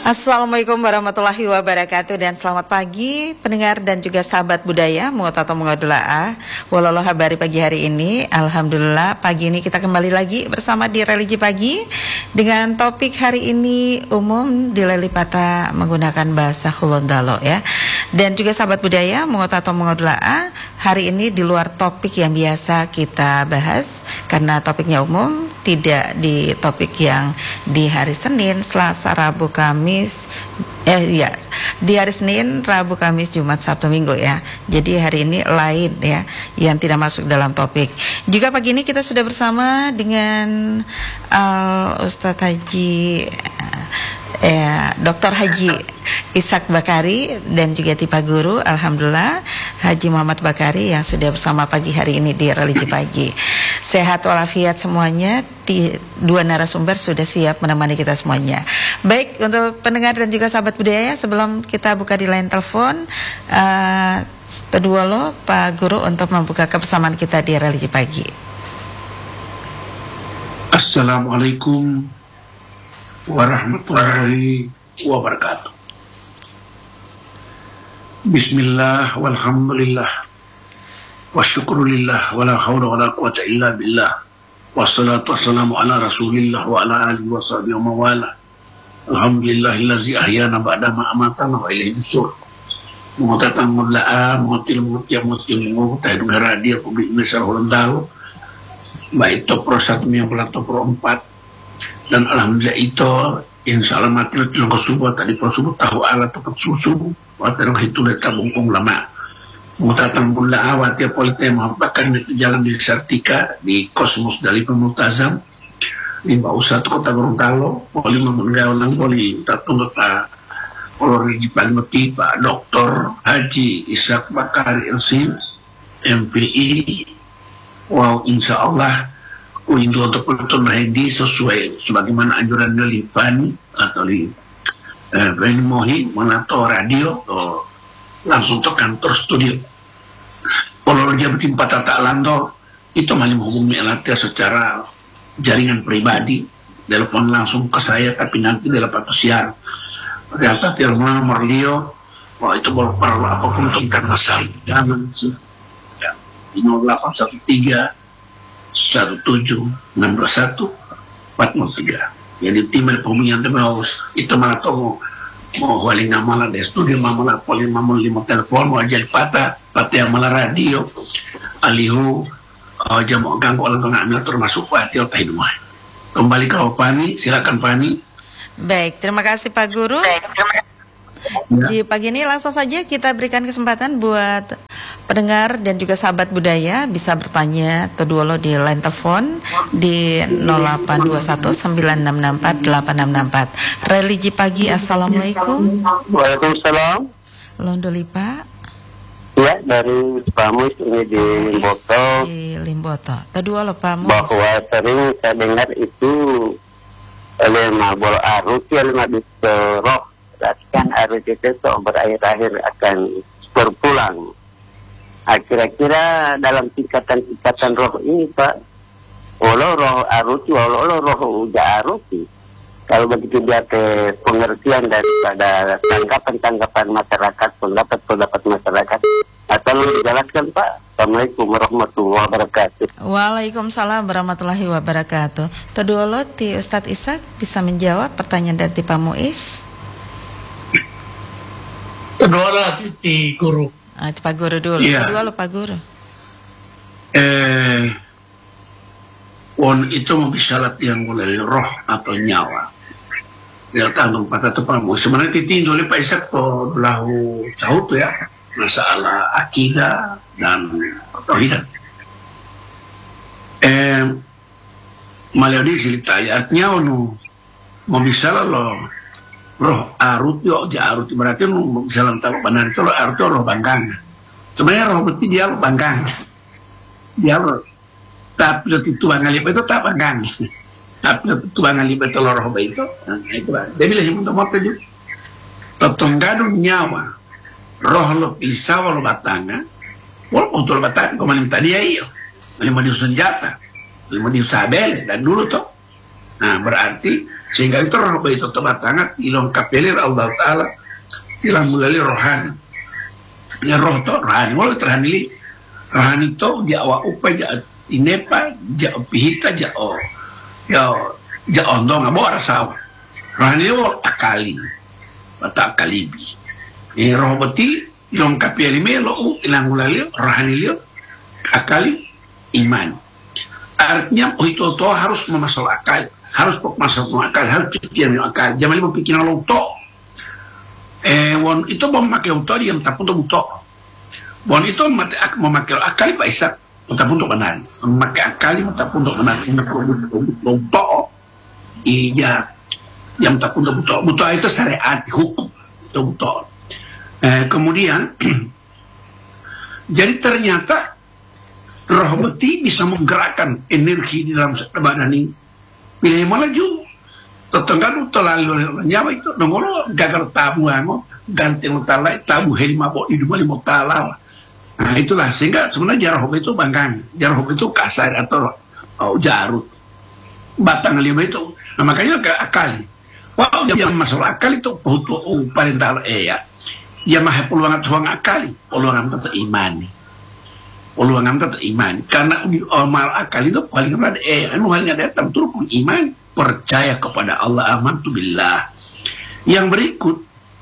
Assalamualaikum warahmatullahi wabarakatuh dan selamat pagi pendengar dan juga sahabat budaya Muqtato Mengodula'a. Walau habari pagi hari ini, alhamdulillah pagi ini kita kembali lagi bersama di Religi Pagi dengan topik hari ini umum di Lelipata menggunakan bahasa Hulondalo ya. Dan juga sahabat budaya Muqtato Mengodula'a, hari ini di luar topik yang biasa kita bahas karena topiknya umum, tidak di topik yang di hari Senin, Selasa, Rabu, Kamis, di hari Senin, Rabu, Kamis, Jumat, Sabtu, Minggu ya. Jadi hari ini lain ya, yang tidak masuk dalam topik. Juga pagi ini kita sudah bersama dengan Ustadz Haji Dr. Haji Ishak Bakari dan juga Tipa Guru, alhamdulillah Haji Muhammad Bakari yang sudah bersama pagi hari ini di Religi Pagi. Sehat walafiat semuanya, dua narasumber sudah siap menemani kita semuanya. Baik, untuk pendengar dan juga sahabat budaya, sebelum kita buka di line telepon, kedua lo Pak Guru untuk membuka kebersamaan kita di Religi Pagi. Assalamualaikum warahmatullahi wabarakatuh. Bismillah walhamdulillah wa syukrulillah wa la hawla wa la quwata illa billah wassalatu wassalamu ala rasulillah wa ala alihi wa sahbihi wa mawala. Alhamdulillahillazi ahyana ba'da ma amatana wa ilaihi nusyur. Muqtatam mula'a muqtil muqtil radio publik Indonesia Hulondalo, baik top pro 1 yang top pro 4, dan alhamdulillah itu insya Allah mati lang subuh tadi pro subuh tahu alat tempat susu waterang itu letak bungkung lama Muqtatam mula'a watia politik mahabakan itu jalan di Sartika di Kosmos dari Pemultazam di Bausa Kota Gorontalo. Poli menggaulang poli tatung Pak Religi Pagi Pak Dr. Haji Ishak Bakari LC MPI. Wow, insya Allah untuk penonton Hedi sesuai sebagaimana anjuran dari Fani atau di Fani Mohi menato radio langsung ke kantor studio. Kalau dia bertimpa tata lando itu malah menghubungi alatnya secara jaringan pribadi, telepon langsung ke saya, tapi nanti dia dapat siar. Ternyata telepon nomor Leo, wah itu boleh perlu apapun tentang masalah jangan ya, 0813 17 621 403. Jadi tim pemilihan terus itu malah tahu mau waling malah di studio malah poli malah 5 telepon mau jadi patah yang malah radio alihu jam mau ganggu orang ngambil termasuk watil tahidumah. Kembali ke Fani, silakan Fani. Baik, terima kasih Pak Guru. Di pagi ini langsung saja kita berikan kesempatan buat pendengar dan juga sahabat budaya bisa bertanya atau duolo di line telepon di 082196648664. Religi Pagi, assalamualaikum. Waalaikumsalam. Londoli Pak. Ya, dari Pak Mus ini di Limboto. Di Limboto. Kedua lo Pak Mus. Bahwa sering saya dengar itu oleh mabol arus ya lima roh. Kan arus itu berakhir-akhir akan berpulang. Kira-kira dalam tingkatan roh ini Pak, walau roh aruti, walau roh uja aruti, kalau begitu dia ke pengertian daripada tanggapan masyarakat, pendapat masyarakat, atau dijelaskan Pak. Assalamualaikum warahmatullahi wabarakatuh. Waalaikumsalam warahmatullahi wabarakatuh. Kedua lo ti Ustadz Ishak bisa menjawab pertanyaan dari Pak Muiz. Kedua lah ti Guru. Pak Guru dulu. Ya. Kedua lo Pak Guru. Itu mengisyarat yang mulai roh atau nyawa. Dia tanggung pada tepamu. Sebenarnya titin oleh Pak Ishak to belahu jauh tuh ya masalah akidah dan tauhid. Malah di cerita artinya mau bisa lo roh arut yo jarut berarti bisa tahu benar itu arut roh bangkang. Sebenarnya roh berarti dia roh bangkang. Dia roh tapi itu bangalip itu tak bangkang. Tapi itu bangalip itu roh itu. Nah, itu dia bilang yang untuk apa itu? Tetanggadung nyawa roh lo pisau lo batanga. Walaupun untuk batanga kau manim tadi ya iyo. Manim di senjata, manim di sabel dan dulu tuh. Nah berarti Sehingga itu roh itu tebatangan dilengkapi oleh Allah Ta'ala ilang melalui rohani. Ya roh to rohani, walau rohani to dia awak upa ja inepa ja pihita ja o ja ondo ngabo rasawa. Rohani wo akali, mata akalibi. Roh beti dilengkapi oleh melo ilang melalui rohani lio akali iman. Artinya itu harus memasuk akal. Harus masuk akal, harus pikiran akal. Jangan lupa pikiran lo to. Won itu memakai untuk dia tak untuk buto. Won itu memakai akal pak Isak tak untuk benar. Memakai akal tak untuk benar. Buto. Iya, yang tak untuk buto. Buto itu syariat hukum. Itu buto. Kemudian, jadi ternyata roh beti bisa menggerakkan energi di dalam badan ini. Pilih malah juga tetangga tu lalu nyawa itu nongolo gagal tabu amo ganti mutala tabu heli mabok di rumah lima tala. Nah itulah sehingga sebenarnya jarah itu bangkang, jarah itu kasar atau jarut batang lima itu. Nah makanya ke akal. Wow yang masuk akal itu butuh paling tahu ya. Ya mah peluang tuang akal, peluang tetap iman. Peluang tetap iman karena di amal akal itu paling ada anu halnya datang turun iman percaya kepada Allah amantu billah. Yang berikut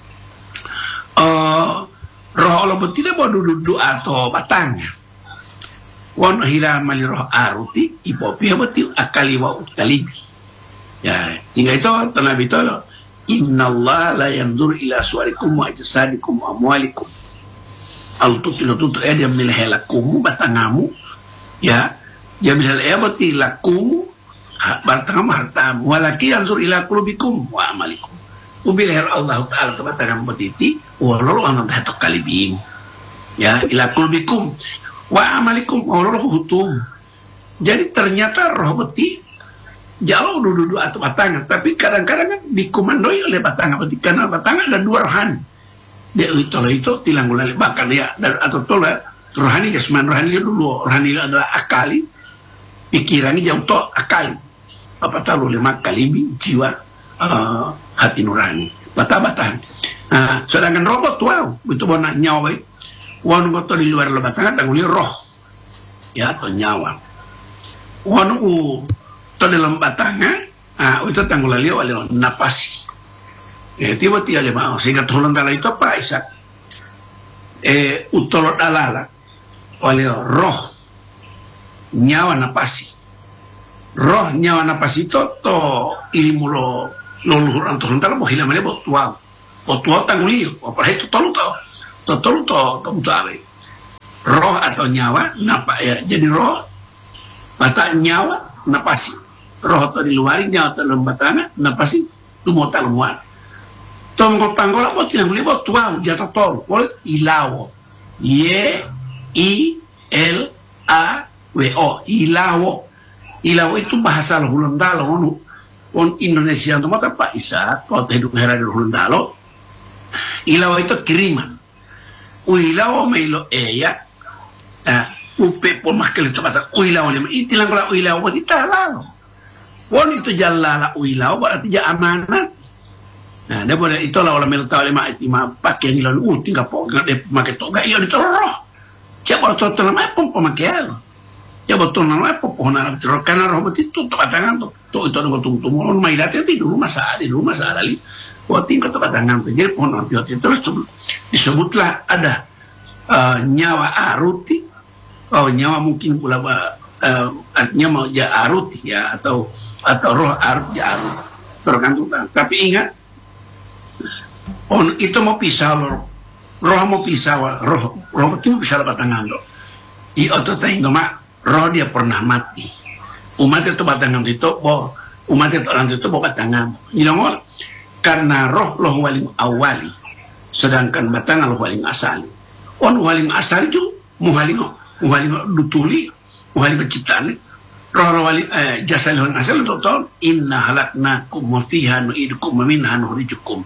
roh Allah tidak mau duduk atau batangnya wan hira mali roh aruti ipopi beti akali wa utalibi ya hingga itu Nabi itu innallaha la yanzur ila suwarikum wa ajsadikum wa amwalikum al-tutu dia milihelakumu batangamu ya bisa beti lakumu batangamu hartamu walaki yanzur ila qulubikum wa amalikum ubilher Allah Ta'ala batangamu betiti walau anak hatok kalibim ya ila qulubikum wa amalikum walau hutum. Jadi ternyata roh beti jauh duduk atau batangan tapi kadang-kadang kan dikomandoi oleh batangan beti karena batangan ada dua rohani. Dia itu tilang gulali bahkan ya atau tola rohani jasman rohani dulu rohani adalah akali pikirannya jauh to akali apa tahu lima kali jiwa hati nurani bata-batan. Nah, sedangkan robot wow itu bona nyawa wan goto di luar lebatangan tanguli roh ya atau nyawa wan to dalam batangan itu tanggulali oleh napasi. Tiba-tiba dia mau sehingga tolong dalam itu apa Isak utolot alala oleh roh nyawa napasi roh nyawa napasi itu to ilmu lo luhur antar dalam mau hilang mana buat tangguli apa itu tolu to roh atau nyawa napa ya jadi roh mata nyawa napasi roh to di luar nyawa to lembatana napasi tu mau talmuan tonggo panggola buat yang boleh buat tuang jatuh tol boleh ilawo Y-I-L-A-W-O ilawo itu bahasa Hulundalo on Indonesia itu mata Pak Isa kau hidup hera di Hulundalo ilawo itu kiriman ilawo melo ya upe pun makel itu kata ilawo itu lang kalau ilawo berarti talalo on itu jalala ilawo berarti ja amanat. Nah, dia boleh itulah orang melata oleh mak pakai ni lalu tinggal pokok dia pakai toga iya itu roh. Siapa betul nama apa pemakaian? Ya betul nama apa pohon Arab terus karena roh betul tempat tangan tu itu ada tunggu orang mailatnya di rumah sehari buat tinggal tempat tangan tu jadi pohon Arab itu terus disebutlah ada nyawa aruti nyawa mungkin pula artinya mau ja aruti ya atau roh arut ja arut tergantung tapi ingat itu mau pisah roh mau pisah roh itu mau pisah batangan lo itu tanya mak roh dia pernah mati umat itu batangan itu umat itu orang itu batangan nyilong karena roh waling awali sedangkan batangan waling asali waling asali itu muhaling dutuli muhaling penciptaan roh waling jasa waling asali itu tahu inna halaknakum wa fiha nu'idukum wa minha nukhrijukum.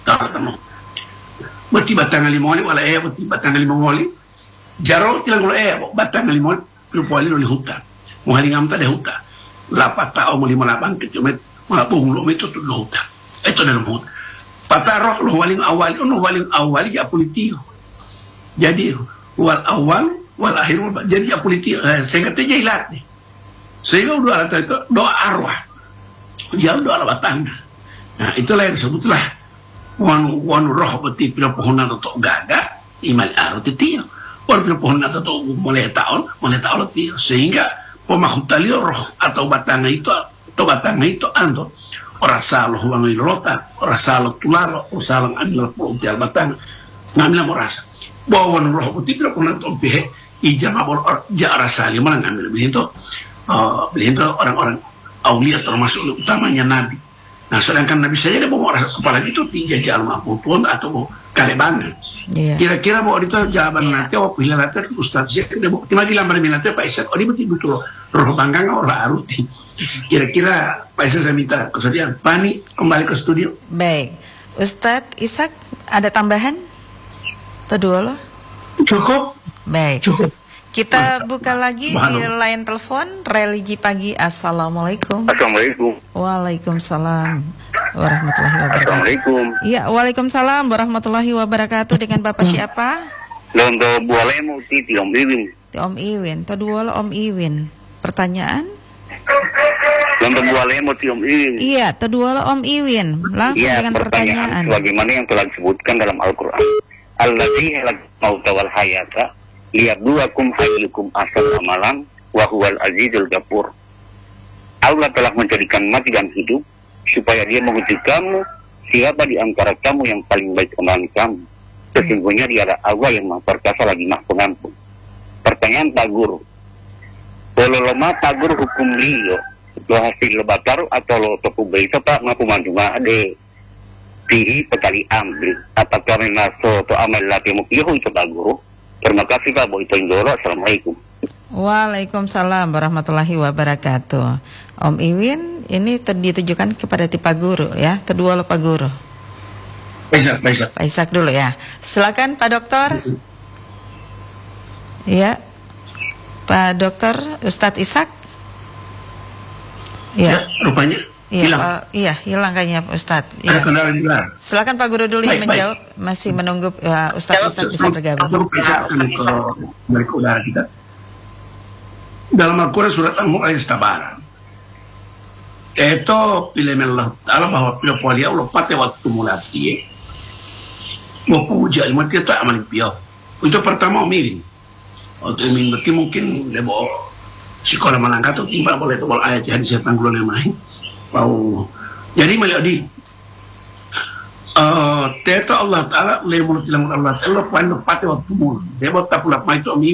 Berarti batang limoli wala berarti batang limoli jaro tilang wala batang limoli lupoli oleh hutan muhaling amta de hutan 8 tahun 58 kilometer Mga punglom ito tulog. Ito na lumut. Patarok lo waling awal ya politiko. Jadi wal awal wal akhir jadi ya politiko. Sehingga tanya ilat nih. Sehingga udah ada itu doa arwah. Dia doa batang. Nah itulah yang disebutlah wanu roh beti pila pohonan atau gaga imal arwah titio. Wanu pila pohonan atau mulai tahun tio. Sehingga pemahutalio roh atau batang itu ando. Ora salah huang irotan, ora salah tularo, ora salah anil puluh batang. Ngambil merasa bahwa roh putih tidak pernah tompe ijang abor jara sali mana ngambil begitu orang-orang aulia termasuk utamanya nabi. Nah sedangkan nabi saja dia bawa apalagi itu tiga jalan pun atau kalebangan. Kira-kira bahwa itu jawaban nanti waktu hilang nanti Ustaz Zek dia mau lagi lambar minatnya Pak Isak. Oh dia betul roh banggang orang aruti. Kira-kira Pak Isak saya minta kesediaan Pani kembali ke studio. Baik, Ustadz Ishak ada tambahan? Kedua loh. Cukup. Baik. Cukup. Kita buka lagi di line telepon Religi Pagi. Assalamualaikum. Assalamualaikum. Waalaikumsalam warahmatullahi wabarakatuh. Assalamualaikum. Iya, waalaikumsalam warahmatullahi wabarakatuh. Dengan Bapak siapa? Londo Bualemu ti Om Iwin. Om Iwin. Kedua lo Om Iwin. Pertanyaan? Londo Bualemu ti Om Iwin. Iya, kedua lo Om Iwin. Langsung dengan pertanyaan. Sebagaimana yang telah disebutkan dalam Al-Quran. Alladzi halaqal mauta wal hayata liyabluwakum ayyukum ahsanu amalan wa huwal azizul ghafur. Allah telah menjadikan mati dan hidup supaya dia menguji kamu siapa di antara kamu yang paling baik amalan kamu. Sesungguhnya dialah Allah yang Maha Perkasa lagi Maha Pengampun. Pertanyaan Pak Guru. Kalau lama Pak Guru hukum liyo lo hasil lebatar atau lo toku bayi Pak ngaku manjuma ade diri petali ambil apakah menaso atau amal lati mukiyo itu Pak Guru. Terima kasih Pak Bu itu Indoro. Assalamualaikum. Waalaikumsalam warahmatullahi wabarakatuh. Om Iwin ini ditujukan kepada Pak Guru ya. Kedua lo Pak Guru. Pak Ishak dulu ya. Silakan Pak Dokter. Ya. Pak Dokter Ustadz Ishak. Ya, rupanya hilang. Hilang kayaknya Ustadz. Ya. Silakan Pak Guru dulu yang menjawab. Masih menunggu Ustadz Ishak bisa bergabung. Kembali ke udara kita. Dalam Al-Quran surat Al-Mulk ayat Tabaran. Itu pilih Allah Ta'ala bahwa pilih kuali Allah pakai waktu mulai mau puja lima kita aman piau. Itu pertama Om waktu Imin berarti mungkin dia bawa sekolah Malangka tuh timbal boleh itu ayat jadi saya tanggulan yang main. Mau jadi melodi. Teto Allah Ta'ala oleh mulut Allah Ta'ala pakai waktu mulai. Dia bawa tak pulak itu Om